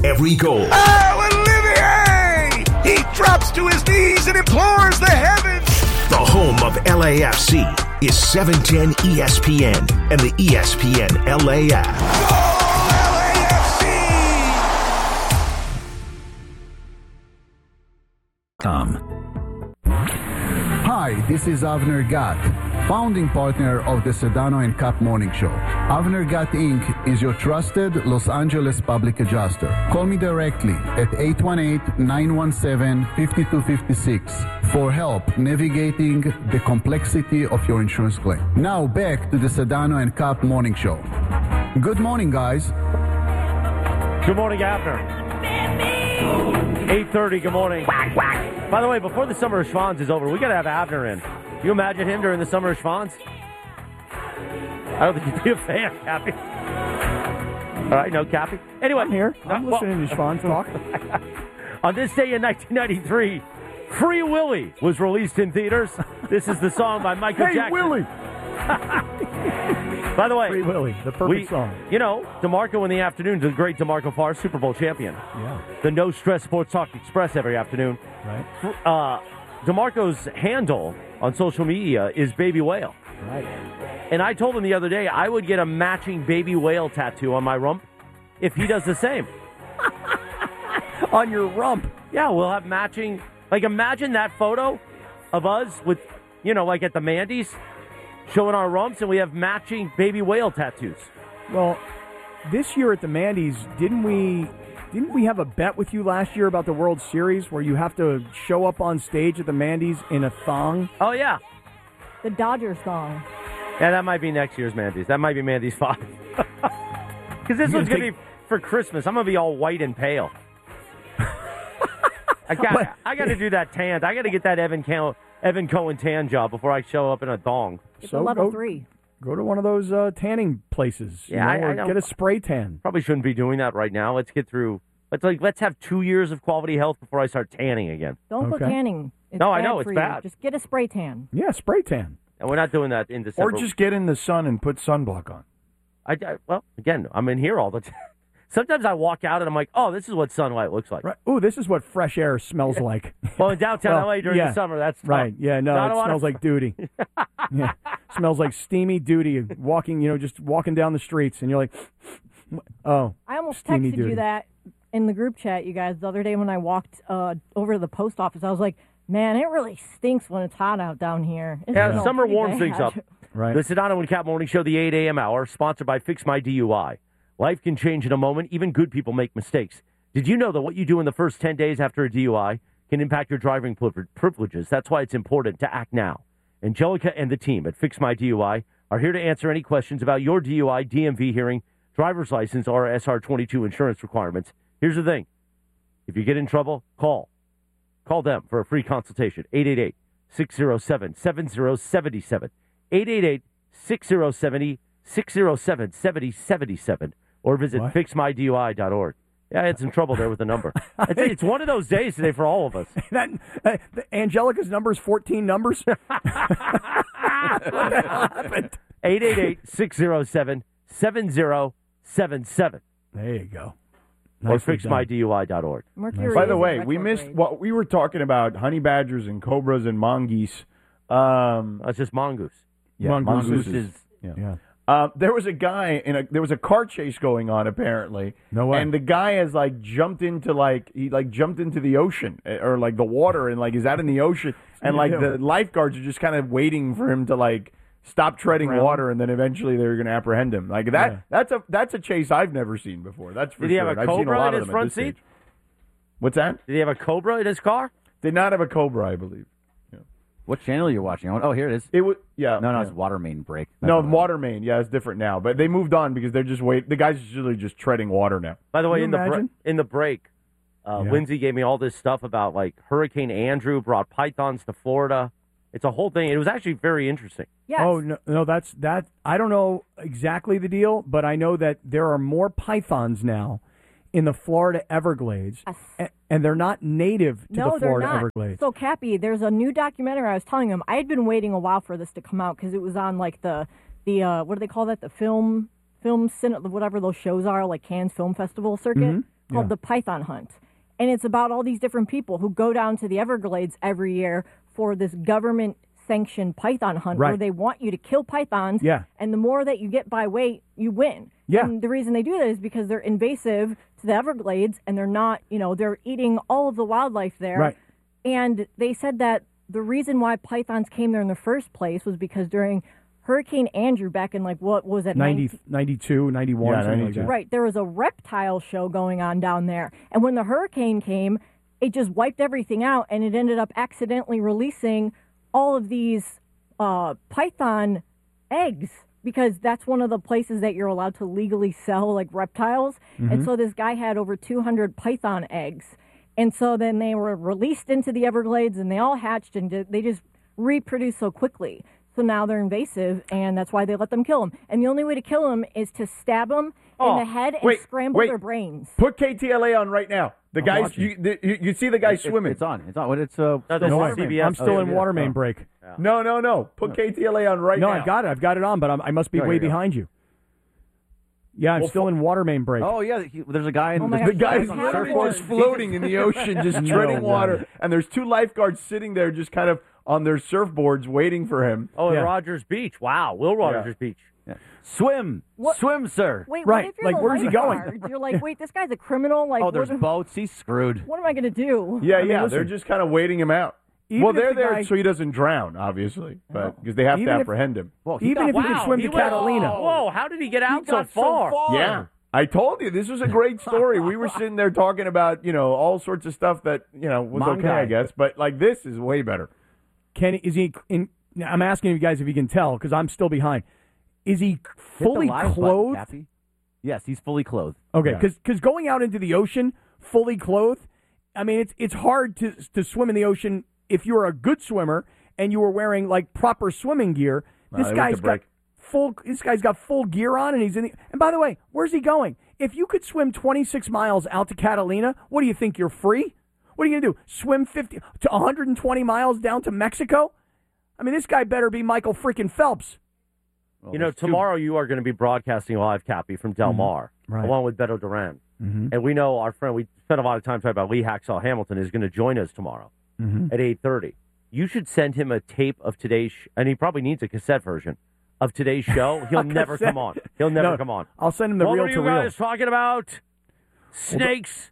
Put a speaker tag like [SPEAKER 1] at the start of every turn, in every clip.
[SPEAKER 1] every goal.
[SPEAKER 2] Oh, Olivier! He drops to his knees and implores the heavens.
[SPEAKER 1] The home of LAFC is 710 ESPN and the ESPN LA app.
[SPEAKER 3] Hi, this is Avner Gat, founding partner of the Sedano and Cap Morning Show. Avner Gat Inc. is your trusted Los Angeles public adjuster. Call me directly at 818-917-5256 for help navigating the complexity of your insurance claim. Now back to the Sedano and Cap Morning Show. Good morning, guys.
[SPEAKER 4] Good morning, Avner. 8:30, good morning. Quack, quack. By the way, before the Summer of Schwans is over, we got to have Avner in. Can you imagine him during the Summer of Schwans? I don't think you'd be a fan, Cappy. All right, no, Cappy. Anyway.
[SPEAKER 5] I'm here. I'm listening to Schwans talk.
[SPEAKER 4] On this day in 1993, Free Willy was released in theaters. This is the song by Michael Jackson.
[SPEAKER 5] Hey, Willie!
[SPEAKER 4] By the way,
[SPEAKER 5] Free Willy, the perfect song.
[SPEAKER 4] You know, DeMarco in the afternoon, the great DeMarco Farr, Super Bowl champion.
[SPEAKER 5] Yeah.
[SPEAKER 4] The No Stress Sports Talk Express every afternoon.
[SPEAKER 5] Right.
[SPEAKER 4] DeMarco's handle on social media is Baby Whale.
[SPEAKER 5] Right.
[SPEAKER 4] And I told him the other day I would get a matching Baby Whale tattoo on my rump if he does the same.
[SPEAKER 5] On your rump?
[SPEAKER 4] Yeah, we'll have matching. Like, imagine that photo of us with, you know, like at the Mandy's, showing our rumps, and we have matching Baby Whale tattoos.
[SPEAKER 5] Well, this year at the Mandy's, didn't we have a bet with you last year about the World Series where you have to show up on stage at the Mandy's in a thong?
[SPEAKER 4] Oh, yeah.
[SPEAKER 6] The Dodgers thong.
[SPEAKER 4] Yeah, that might be next year's Mandy's. That might be Mandy's 5. Because this one's going to be for Christmas. I'm going to be all white and pale. I got to do that tan. I got to get that Evan Cohen tan job before I show up in a thong.
[SPEAKER 6] It's a level 3.
[SPEAKER 5] Go to one of those tanning places.
[SPEAKER 4] Yeah,
[SPEAKER 5] you know, or get a spray tan.
[SPEAKER 4] Probably shouldn't be doing that right now. Let's get through. Let's have 2 years of quality health before I start tanning again.
[SPEAKER 6] Don't go tanning. It's
[SPEAKER 4] no,
[SPEAKER 6] bad
[SPEAKER 4] I know
[SPEAKER 6] for
[SPEAKER 4] it's
[SPEAKER 6] you.
[SPEAKER 4] bad.
[SPEAKER 6] Just get a spray tan.
[SPEAKER 5] Yeah, spray tan.
[SPEAKER 4] And we're not doing that in December.
[SPEAKER 7] Or just get in the sun and put sunblock on.
[SPEAKER 4] Well, again, I'm in here all the time. Sometimes I walk out and I'm like, oh, this is what sunlight looks like.
[SPEAKER 5] Right. Ooh, this is what fresh air smells like.
[SPEAKER 4] Well, in downtown LA during the summer, that's tough.
[SPEAKER 5] Right. Yeah, no, it smells like duty. Yeah. Smells like steamy duty walking, just walking down the streets and you're like, oh.
[SPEAKER 6] I almost
[SPEAKER 5] steamy
[SPEAKER 6] texted
[SPEAKER 5] duty.
[SPEAKER 6] you that in the group chat, you guys, the other day when I walked over to the post office. I was like, man, it really stinks when it's hot out down here.
[SPEAKER 4] Yeah, summer warms things up.
[SPEAKER 5] Right.
[SPEAKER 4] The Sedano and Cap Morning Show, the 8 a.m. hour, sponsored by Fix My DUI. Life can change in a moment. Even good people make mistakes. Did you know that what you do in the first 10 days after a DUI can impact your driving privileges? That's why it's important to act now. Angelica and the team at Fix My DUI are here to answer any questions about your DUI, DMV hearing, driver's license, or SR22 insurance requirements. Here's the thing. If you get in trouble, call. Call them for a free consultation. 888-607-7077. 888-607-7077. Or visit fixmydui.org. Yeah, I had some trouble there with the number. It's one of those days today for all of us.
[SPEAKER 5] Angelica's number is 14 numbers? What the hell happened?
[SPEAKER 4] 888-607-7077.
[SPEAKER 5] There you go.
[SPEAKER 4] Or fixmydui.org.
[SPEAKER 7] By the way, we missed what we were talking about: honey badgers and cobras and mongoose.
[SPEAKER 4] That's just mongoose.
[SPEAKER 7] Yeah,
[SPEAKER 5] mongooses.
[SPEAKER 7] Yeah. There was a guy there was a car chase going on apparently.
[SPEAKER 5] No way.
[SPEAKER 7] And the guy has jumped into the ocean or the water and is out in the ocean and the lifeguards are just kind of waiting for him to stop treading water and then eventually they're going to apprehend him. That's a chase I've never seen before. That's for
[SPEAKER 4] Did he
[SPEAKER 7] sure.
[SPEAKER 4] have a
[SPEAKER 7] I've seen a
[SPEAKER 4] cobra
[SPEAKER 7] lot
[SPEAKER 4] in
[SPEAKER 7] of
[SPEAKER 4] his
[SPEAKER 7] them at
[SPEAKER 4] front
[SPEAKER 7] this
[SPEAKER 4] seat?
[SPEAKER 7] stage. What's that?
[SPEAKER 4] Did he have a cobra in his car?
[SPEAKER 7] Did not have a cobra, I believe.
[SPEAKER 8] What channel are you watching? Oh, here it is.
[SPEAKER 7] It was No,
[SPEAKER 8] it's Water Main Break.
[SPEAKER 7] No, Water Main. Yeah, it's different now. But they moved on because they're just the guy's usually just treading water now.
[SPEAKER 4] By the way, in the break, Lindsay gave me all this stuff about Hurricane Andrew brought pythons to Florida. It's a whole thing. It was actually very interesting.
[SPEAKER 6] Yes.
[SPEAKER 5] Oh, no, that's that. I don't know exactly the deal, but I know that there are more pythons now in the Florida Everglades, and they're not native to the Florida Everglades.
[SPEAKER 6] So, Cappy, there's a new documentary. I was telling him I had been waiting a while for this to come out because it was on the what do they call that? The film whatever those shows are, Cannes Film Festival circuit.
[SPEAKER 5] Mm-hmm.
[SPEAKER 6] called The Python Hunt. And it's about all these different people who go down to the Everglades every year for this government-sanctioned python hunt where they want you to kill pythons.
[SPEAKER 5] Yeah.
[SPEAKER 6] And the more that you get by weight, you win.
[SPEAKER 5] Yeah.
[SPEAKER 6] And the reason they do that is because they're invasive to the Everglades and they're not, they're eating all of the wildlife there.
[SPEAKER 5] Right.
[SPEAKER 6] And they said that the reason why pythons came there in the first place was because during Hurricane Andrew back in,
[SPEAKER 5] 92, 91,
[SPEAKER 7] Yeah,
[SPEAKER 5] something
[SPEAKER 7] 92.
[SPEAKER 5] like that.
[SPEAKER 6] Right, there was a reptile show going on down there. And when the hurricane came, it just wiped everything out, and it ended up accidentally releasing all of these python eggs, because that's one of the places that you're allowed to legally sell, reptiles. And so this guy had over 200 python eggs. And so then they were released into the Everglades, and they all hatched, and they just reproduced so quickly. So now they're invasive, and that's why they let them kill them. And the only way to kill them is to stab them in the head and scramble their brains.
[SPEAKER 7] Put KTLA on right now. The guys, you see the guy swimming.
[SPEAKER 8] It's on. It's on. What it's
[SPEAKER 5] No way.
[SPEAKER 4] CBS.
[SPEAKER 5] I'm still in water main break.
[SPEAKER 4] Yeah.
[SPEAKER 7] No. Put KTLA on right
[SPEAKER 5] No,
[SPEAKER 7] now.
[SPEAKER 5] I've got it. I've got it on, but I must be
[SPEAKER 7] Oh,
[SPEAKER 5] way
[SPEAKER 7] here you go.
[SPEAKER 5] behind you. Yeah, I'm still in water main break.
[SPEAKER 8] Oh yeah, there's a guy in
[SPEAKER 6] my
[SPEAKER 7] The
[SPEAKER 6] gosh,
[SPEAKER 7] guy's
[SPEAKER 6] on
[SPEAKER 7] literally
[SPEAKER 6] surfboard.
[SPEAKER 7] just floating in the ocean, just treading water. And there's two lifeguards sitting there just kind of on their surfboards waiting for him.
[SPEAKER 4] Oh,
[SPEAKER 5] Yeah.
[SPEAKER 4] at Rogers Beach. Wow. Will Rogers Beach.
[SPEAKER 8] swim, sir.
[SPEAKER 6] Wait,
[SPEAKER 5] Right,
[SPEAKER 6] what if you're the
[SPEAKER 5] where's he going?
[SPEAKER 6] lifeguard? You're like, wait, this guy's a criminal?
[SPEAKER 8] Oh, there's boats. He's screwed.
[SPEAKER 6] What am I going to do?
[SPEAKER 7] Yeah,
[SPEAKER 5] listen,
[SPEAKER 7] they're just kind of waiting him out.
[SPEAKER 5] Even
[SPEAKER 7] Well,
[SPEAKER 5] if
[SPEAKER 7] they're
[SPEAKER 5] the
[SPEAKER 7] there
[SPEAKER 5] guy-
[SPEAKER 7] so he doesn't drown, obviously, but because they have
[SPEAKER 5] Even
[SPEAKER 7] to
[SPEAKER 5] if-
[SPEAKER 7] apprehend him.
[SPEAKER 8] Well,
[SPEAKER 5] Even if he could swim to Catalina.
[SPEAKER 4] Whoa, how did he get out so
[SPEAKER 8] got so
[SPEAKER 4] far?
[SPEAKER 8] far.
[SPEAKER 7] Yeah. I told you this was a great story. We were sitting there talking about, all sorts of stuff that, was okay,
[SPEAKER 8] Manga.
[SPEAKER 7] I guess, but this is way better.
[SPEAKER 5] Is he in? I'm asking you guys if you can tell because I'm still behind. Is he
[SPEAKER 8] Hit the
[SPEAKER 5] fully
[SPEAKER 8] live button,
[SPEAKER 5] clothed?
[SPEAKER 8] Cappy. Yes, he's fully clothed.
[SPEAKER 5] Okay,
[SPEAKER 7] Yeah.
[SPEAKER 5] because going out into the ocean fully clothed, I mean it's hard to swim in the ocean if you're a good swimmer and you were wearing proper swimming gear. This
[SPEAKER 7] they went
[SPEAKER 5] guy's
[SPEAKER 7] to
[SPEAKER 5] got
[SPEAKER 7] break.
[SPEAKER 5] This guy's got full gear on and he's in. And by the way, where's he going? If you could swim 26 miles out to Catalina, what do you think? You're free? What are you gonna do? Swim 50 to 120 miles down to Mexico? I mean, this guy better be Michael freaking Phelps.
[SPEAKER 8] Well,
[SPEAKER 4] Tomorrow you are going to be broadcasting live, Cappy, from Del Mar,
[SPEAKER 5] Right.
[SPEAKER 4] along with Beto Duran. And we know our friend, we spent a lot of time talking about Lee Hacksaw Hamilton, is going to join us tomorrow at 8:30. You should send him a tape of today's, and he probably needs a cassette version of today's show. He'll never come on. He'll never come on.
[SPEAKER 5] I'll send him the
[SPEAKER 4] What
[SPEAKER 5] reel
[SPEAKER 4] were
[SPEAKER 5] to
[SPEAKER 4] you
[SPEAKER 5] reel.
[SPEAKER 4] guys talking about? Snakes,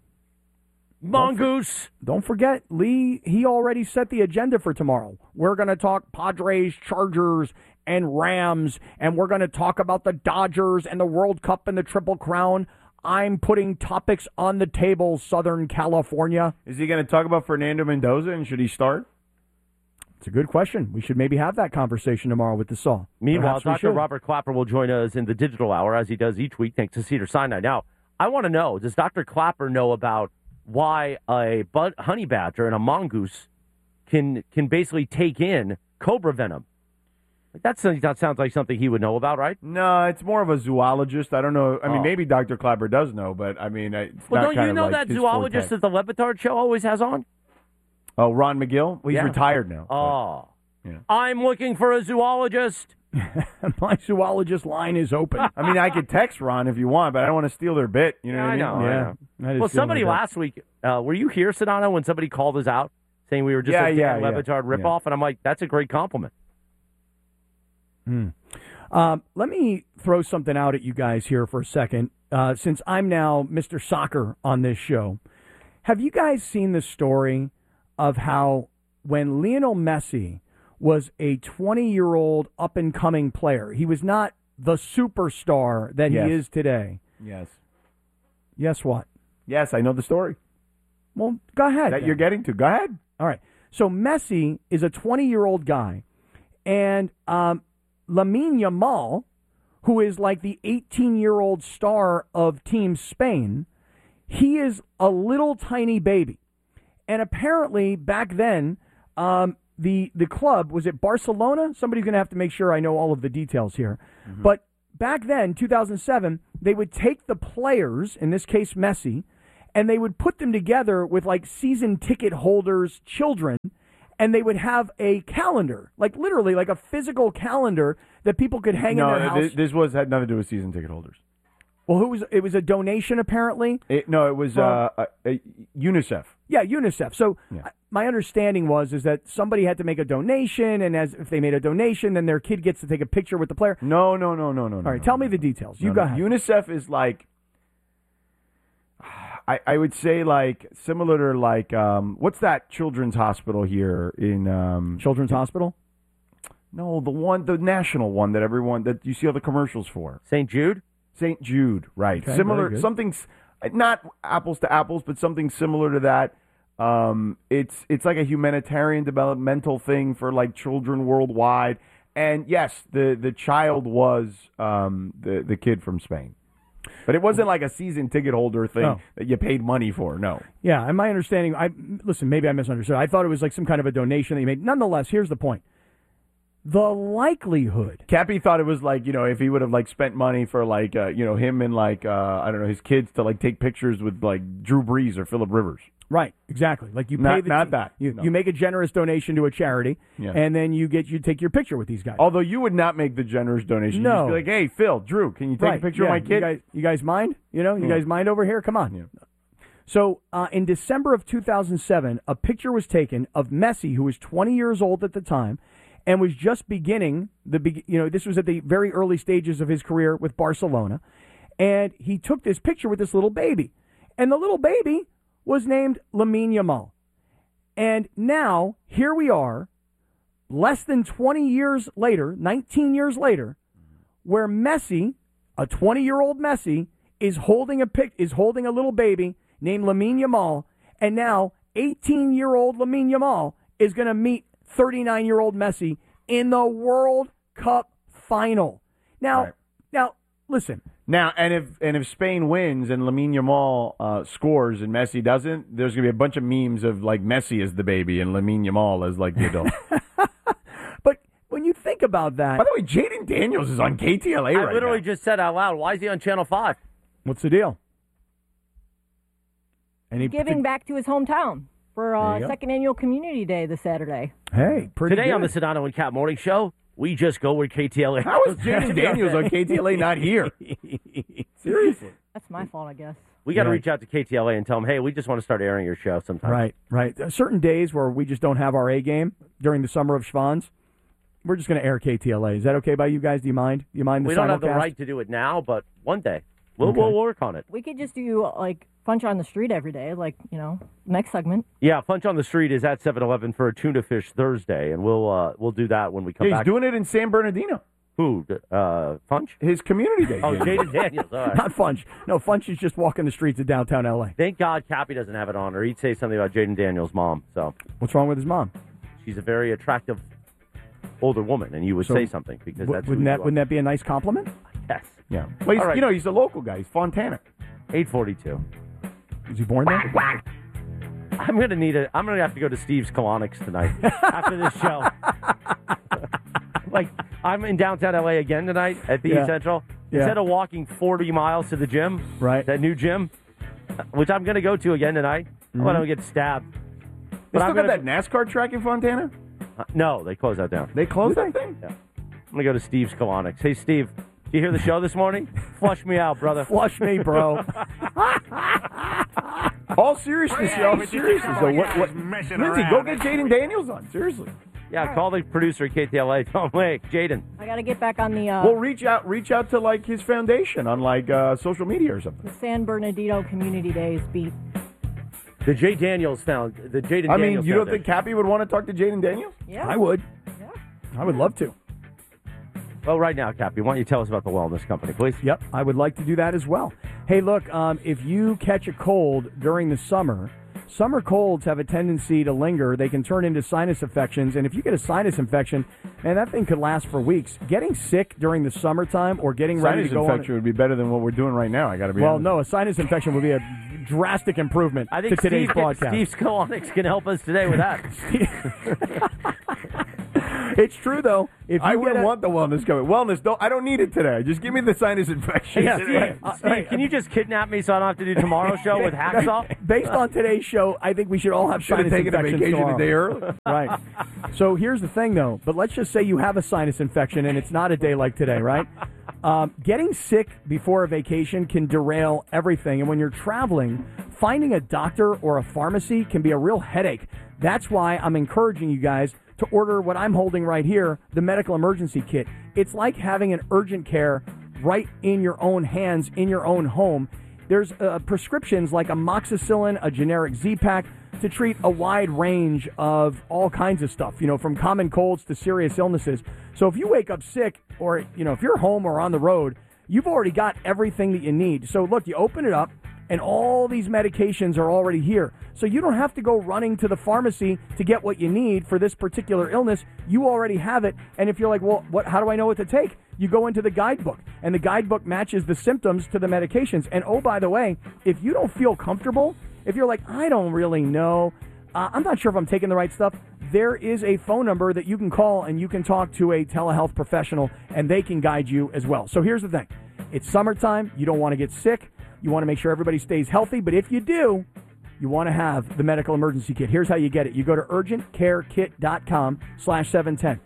[SPEAKER 4] mongoose.
[SPEAKER 5] Don't forget, Lee, he already set the agenda for tomorrow. We're going to talk Padres, Chargers, and Rams, and we're going to talk about the Dodgers and the World Cup and the Triple Crown. I'm putting topics on the table, Southern California.
[SPEAKER 7] Is he going to talk about Fernando Mendoza and should he start?
[SPEAKER 5] It's a good question. We should maybe have that conversation tomorrow with the Saw.
[SPEAKER 4] Meanwhile,
[SPEAKER 5] Perhaps we
[SPEAKER 4] Dr.
[SPEAKER 5] should.
[SPEAKER 4] Robert Clapper will join us in the digital hour, as he does each week, thanks to Cedars-Sinai. Now, I want to know, does Dr. Clapper know about why a honey badger and a mongoose can basically take in cobra venom? That sounds like something he would know about, right?
[SPEAKER 7] No, it's more of a zoologist. I don't know. I mean,
[SPEAKER 4] Oh.
[SPEAKER 7] maybe Dr. Clapper does know, but I mean, it's
[SPEAKER 4] Well,
[SPEAKER 7] not
[SPEAKER 4] don't
[SPEAKER 7] kind
[SPEAKER 4] you
[SPEAKER 7] of
[SPEAKER 4] know
[SPEAKER 7] like
[SPEAKER 4] that
[SPEAKER 7] his
[SPEAKER 4] zoologist
[SPEAKER 7] forte.
[SPEAKER 4] that the Levitard show always has on?
[SPEAKER 7] Oh, Ron McGill? Well, he's
[SPEAKER 4] Yeah.
[SPEAKER 7] retired now.
[SPEAKER 4] Oh.
[SPEAKER 7] Yeah.
[SPEAKER 4] I'm looking for a zoologist.
[SPEAKER 5] My zoologist line is open.
[SPEAKER 7] I mean, I could text Ron if you want, but I don't want to steal their bit. You know
[SPEAKER 4] Yeah,
[SPEAKER 7] what I mean?
[SPEAKER 4] I know.
[SPEAKER 5] Yeah. That is
[SPEAKER 4] Well,
[SPEAKER 5] feeling
[SPEAKER 4] somebody
[SPEAKER 5] like that.
[SPEAKER 4] last week, were you here, Sedano, when somebody called us out saying we were just a Dan Levitard ripoff? And I'm like, that's a great compliment.
[SPEAKER 5] Let me throw something out at you guys here for a second. Since I'm now Mr. Soccer on this show, have you guys seen the story of how when Lionel Messi was a 20-year-old up-and-coming player, he was not the superstar that
[SPEAKER 7] Yes.
[SPEAKER 5] he is today.
[SPEAKER 7] Yes.
[SPEAKER 5] Guess what?
[SPEAKER 7] Yes, I know the story
[SPEAKER 5] Well, go ahead.
[SPEAKER 7] that
[SPEAKER 5] then.
[SPEAKER 7] you're getting to. Go ahead.
[SPEAKER 5] All right. So Messi is a 20-year-old guy, and Lamine Yamal, who is like the 18-year-old star of Team Spain, he is a little tiny baby. And apparently back then, the club, was it Barcelona? Somebody's going to have to make sure I know all of the details here. But back then, 2007, they would take the players, in this case Messi, and they would put them together with like season ticket holders' children, and they would have a calendar, like literally like a physical calendar that people could hang in their house.
[SPEAKER 7] This had nothing to do with season ticket holders.
[SPEAKER 5] Well, it was a donation apparently.
[SPEAKER 7] It was UNICEF.
[SPEAKER 5] Yeah, UNICEF. So my understanding is that somebody had to make a donation, and if they made a donation, then their kid gets to take a picture with the player.
[SPEAKER 7] No.
[SPEAKER 5] All right, tell me the details. You go ahead.
[SPEAKER 7] UNICEF is like, I would say like similar to like what's that children's hospital here in
[SPEAKER 5] Children's Hospital?
[SPEAKER 7] No, the national one that you see all the commercials for.
[SPEAKER 4] St. Jude?
[SPEAKER 7] St. Jude, right.
[SPEAKER 5] Okay,
[SPEAKER 7] Similar, something, not apples to apples, but something similar to that. It's like a humanitarian developmental thing for like children worldwide. And yes, the child was the kid from Spain. But it wasn't like a season ticket holder thing that you paid money for, no.
[SPEAKER 5] Yeah, and my understanding, listen, maybe I misunderstood. I thought it was like some kind of a donation that you made. Nonetheless, here's the point. The likelihood.
[SPEAKER 7] Cappy thought it was like, if he would have like spent money for like, him and like, I don't know, his kids to like take pictures with like Drew Brees or Phillip Rivers.
[SPEAKER 5] Right, exactly. Like you pay
[SPEAKER 7] not that.
[SPEAKER 5] You make a generous donation to a charity, and then you take your picture with these guys.
[SPEAKER 7] Although you would not make the generous donation.
[SPEAKER 5] No.
[SPEAKER 7] You'd just be like, hey, Phil, Drew, can you take a picture of my kid?
[SPEAKER 5] You guys mind? You guys mind over here? Come on. Yeah. So in December of 2007, a picture was taken of Messi, who was 20 years old at the time, and was just beginning this was at the very early stages of his career with Barcelona, and he took this picture with this little baby, and the little baby was named Lamine Yamal. And now here we are, less than 20 years later, 19 years later, where Messi, a 20-year-old Messi, is holding a little baby named Lamine Yamal, and now 18-year-old Lamine Yamal is going to meet 39-year-old Messi in the World Cup final. Now, listen.
[SPEAKER 7] Now, and if Spain wins and Lamine Yamal scores and Messi doesn't, there's going to be a bunch of memes of like Messi as the baby and Lamine Yamal as like the adult.
[SPEAKER 5] But when you think about that,
[SPEAKER 7] by the way, Jaden Daniels is on KTLA right now.
[SPEAKER 4] I literally just said out loud, why is he on Channel 5?
[SPEAKER 5] What's the deal?
[SPEAKER 6] Giving back to his hometown for second annual Community Day this Saturday.
[SPEAKER 5] Hey, pretty
[SPEAKER 4] Today
[SPEAKER 5] good.
[SPEAKER 4] on the Sedano and Cap Morning Show, we just go where KTLA.
[SPEAKER 7] How is Jaden Daniels on KTLA not here? Seriously.
[SPEAKER 6] That's my fault, I guess.
[SPEAKER 4] We got to reach out to KTLA and tell them, hey, we just want to start airing your show sometime.
[SPEAKER 5] Right. Certain days where we just don't have our A game during the summer of Schwans, we're just going to air KTLA. Is that okay by you guys? Do you mind? Do you mind the
[SPEAKER 4] We don't have the
[SPEAKER 5] simulcast?
[SPEAKER 4] right to do it now, but one day we'll work on it.
[SPEAKER 6] We could just do like Funch on the Street every day, like, next segment.
[SPEAKER 4] Yeah, Funch on the Street is at 7-Eleven for a tuna fish Thursday, and we'll do that when we come back.
[SPEAKER 7] He's doing it in San Bernardino.
[SPEAKER 4] Who? Funch?
[SPEAKER 7] His community day.
[SPEAKER 4] Oh, Jaden Daniels. All right.
[SPEAKER 5] Not Funch. No, Funch is just walking the streets of downtown L.A.
[SPEAKER 4] Thank God Cappy doesn't have it on, or he'd say something about Jaden Daniels' mom. So
[SPEAKER 5] what's wrong with his mom?
[SPEAKER 4] She's a very attractive older woman, and you would say something because that's
[SPEAKER 5] wouldn't that be a nice compliment?
[SPEAKER 4] Yes.
[SPEAKER 7] Yeah. Well, he's, he's a local guy. He's Fontana.
[SPEAKER 4] 842.
[SPEAKER 5] Was he born there?
[SPEAKER 4] I'm gonna have to go to Steve's Colonics tonight after this show. Like, I'm in downtown LA again tonight at the East Central. Instead of walking 40 miles to the gym, that new gym, which I'm gonna go to again tonight, I want to get stabbed.
[SPEAKER 7] They still got that NASCAR track in Fontana?
[SPEAKER 4] No, they closed that down.
[SPEAKER 7] They closed that thing?
[SPEAKER 4] Yeah. I'm gonna go to Steve's Colonics. Hey, Steve. Do you hear the show this morning? Flush me out, brother.
[SPEAKER 5] Flush me, bro.
[SPEAKER 7] All seriousness, y'all. Seriously. So what? Lindsay, go get Jaden Daniels on. Seriously.
[SPEAKER 4] Yeah, call the producer at KTLA. Tell him, hey, Jaden.
[SPEAKER 6] I got to get back on the...
[SPEAKER 7] Well, reach out to, like, his foundation on, like, social media or something.
[SPEAKER 6] The San Bernardino Community Days beat.
[SPEAKER 4] The Jaden Daniels Foundation.
[SPEAKER 7] I mean, you don't think Cappy would want to talk to Jaden Daniels?
[SPEAKER 6] Yeah.
[SPEAKER 5] I would.
[SPEAKER 6] Yeah.
[SPEAKER 5] I would love to.
[SPEAKER 4] Well, right now, Cappy, why don't you tell us about the wellness company, please?
[SPEAKER 5] Yep, I would like to do that as well. Hey, look, if you catch a cold during the summer colds have a tendency to linger. They can turn into sinus infections, and if you get a sinus infection, man, that thing could last for weeks. Getting sick during the summertime or getting ready to go on...
[SPEAKER 7] Sinus infection would be better than what we're doing right now, I got to be honest.
[SPEAKER 5] Well, no, a sinus infection would be a drastic improvement to today's podcast.
[SPEAKER 4] Steve's Colonics can help us today with that.
[SPEAKER 5] It's true, though. If
[SPEAKER 7] I wouldn't want the wellness coming. Wellness, I don't need it today. Just give me the sinus infection.
[SPEAKER 4] Hey, Steve, can you just kidnap me so I don't have to do tomorrow's show with Hacksaw?
[SPEAKER 5] based on today's show, I think we should all have sinus
[SPEAKER 7] taken a
[SPEAKER 5] infections
[SPEAKER 7] vacation
[SPEAKER 5] tomorrow.
[SPEAKER 7] a day early.
[SPEAKER 5] Right. So here's the thing, though. But let's just say you have a sinus infection and it's not a day like today, right? Getting sick before a vacation can derail everything. And when you're traveling, finding a doctor or a pharmacy can be a real headache. That's why I'm encouraging you guys to order what I'm holding right here, the medical emergency kit. It's like having an urgent care right in your own hands, in your own home. There's prescriptions like amoxicillin, a generic Z-Pak, to treat a wide range of all kinds of stuff, from common colds to serious illnesses. So if you wake up sick or, if you're home or on the road, you've already got everything that you need. So look, you open it up and all these medications are already here. So you don't have to go running to the pharmacy to get what you need for this particular illness. You already have it. And if you're like, well, how do I know what to take? You go into the guidebook, and the guidebook matches the symptoms to the medications. And oh, by the way, if you don't feel comfortable, if you're like, I don't really know, I'm not sure if I'm taking the right stuff, there is a phone number that you can call and you can talk to a telehealth professional and they can guide you as well. So here's the thing. It's summertime. You don't want to get sick. You want to make sure everybody stays healthy. But if you do, you want to have the medical emergency kit. Here's how you get it. You go to urgentcarekit.com/710.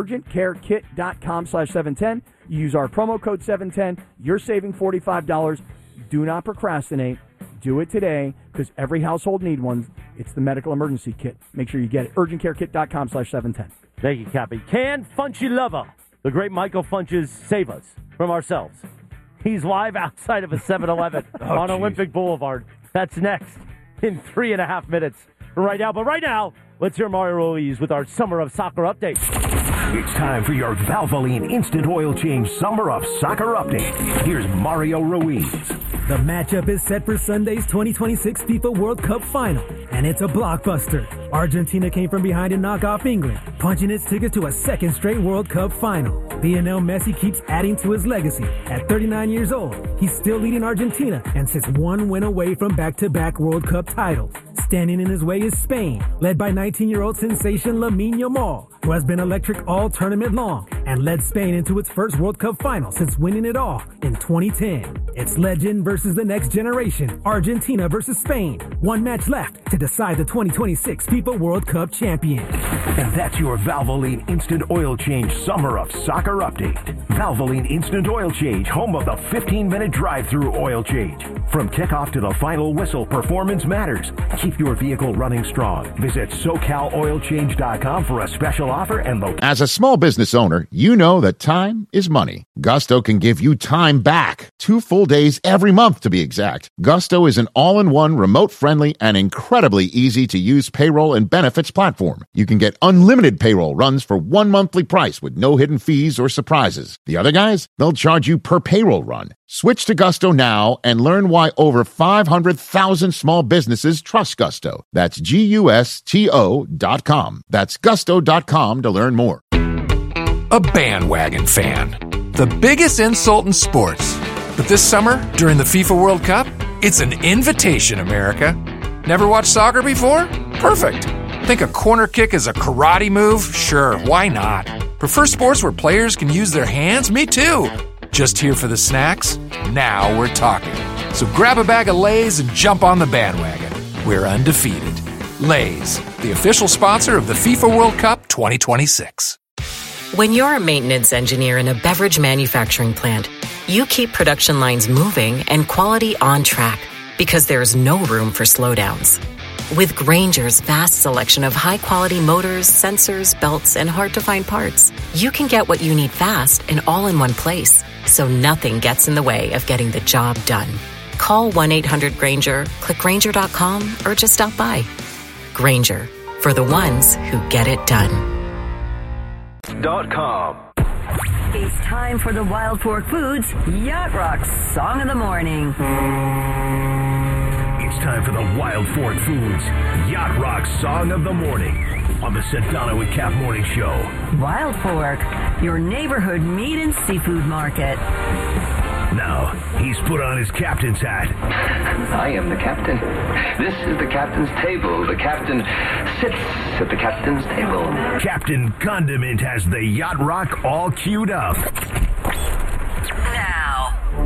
[SPEAKER 5] urgentcarekit.com/710. You use our promo code 710. You're saving $45. Do not procrastinate. Do it today because every household needs one. It's the medical emergency kit. Make sure you get it. urgentcarekit.com/710.
[SPEAKER 4] Thank you, Cappy. Can Funchy Lover, the great Michael Funches, save us from ourselves? He's live outside of a 7-Eleven on Olympic Boulevard. That's next in 3.5 minutes from right now. But right now, let's hear Mario Ruiz with our Summer of Soccer update.
[SPEAKER 1] It's time for your Valvoline Instant Oil Change Summer of Soccer update. Here's Mario Ruiz.
[SPEAKER 9] The matchup is set for Sunday's 2026 FIFA World Cup final, and it's a blockbuster. Argentina came from behind to knock off England, punching its ticket to a second straight World Cup final. Lionel Messi keeps adding to his legacy. At 39 years old, he's still leading Argentina and sits one win away from back-to-back World Cup titles. Standing in his way is Spain, led by 19-year-old sensation Lamine Yamal, who has been electric all tournament long and led Spain into its first World Cup final since winning it all in 2010. It's legend versus the next generation, Argentina versus Spain. One match left to decide the 2026 FIFA World Cup champion.
[SPEAKER 1] And that's your Valvoline Instant Oil Change Summer of Soccer update. Valvoline Instant Oil Change, home of the 15-minute drive-through oil change. From kickoff to the final whistle, performance matters. Keep your vehicle running strong. Visit SoCalOilChange.com for a special offer and
[SPEAKER 10] As a small business owner, you know that time is money. Gusto can give you time back. 2 full days every month, to be exact. Gusto is an all-in-one, remote-friendly, and incredibly easy-to-use payroll and benefits platform. You can get unlimited payroll runs for one monthly price with no hidden fees or surprises. The other guys, they'll charge you per payroll run. Switch to Gusto now and learn why over 500,000 small businesses trust Gusto. That's GUSTO.com. That's gusto.com to learn more.
[SPEAKER 11] A bandwagon fan. The biggest insult in sports. But this summer, during the FIFA World Cup, it's an invitation, America. Never watched soccer before? Perfect. Think a corner kick is a karate move? Sure, why not? Prefer sports where players can use their hands? Me too. Just here for the snacks? Now we're talking. So grab a bag of Lay's and jump on the bandwagon. We're undefeated. Lay's, the official sponsor of the FIFA World Cup 2026.
[SPEAKER 12] When you're a maintenance engineer in a beverage manufacturing plant, you keep production lines moving and quality on track because there's no room for slowdowns. With Grainger's vast selection of high-quality motors, sensors, belts, and hard-to-find parts, you can get what you need fast and all in one place, so nothing gets in the way of getting the job done. Call 1-800-GRAINGER, click Grainger.com, or just stop by. Grainger, for the ones who get it done.
[SPEAKER 13] .com.
[SPEAKER 14] It's time for the Wild Fork Foods Yacht Rock Song of the Morning.
[SPEAKER 1] It's time for the Wild Fork Foods Yacht Rock Song of the Morning on the Sedano and Cap Morning Show.
[SPEAKER 14] Wild Fork, your neighborhood meat and seafood market.
[SPEAKER 1] Now, he's put on his captain's hat.
[SPEAKER 13] I am the captain. This is the captain's table. The captain sits at the captain's table.
[SPEAKER 1] Captain Condiment has the Yacht Rock all queued up.